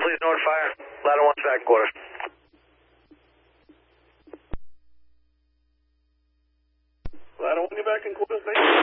please north fire. Ladder 1 second quarters. Ladder 1, you're back in quarters, thank you.